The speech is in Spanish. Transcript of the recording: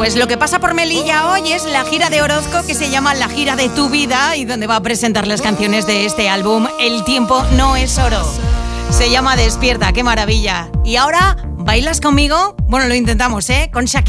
Pues lo que pasa por Melilla hoy es la gira de Orozco, que se llama La Gira de tu Vida, y donde va a presentar las canciones de este álbum El tiempo no es oro. Se llama Despierta, qué maravilla. Y ahora, ¿bailas conmigo? Bueno, lo intentamos, con Shakira.